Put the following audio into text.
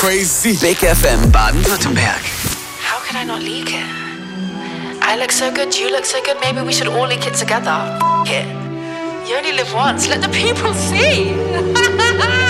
Crazy. Big FM Baden-Württemberg. How can I not leak it? I look so good, you look so good, maybe we should all leak it together. F it. You only live once, let the people see.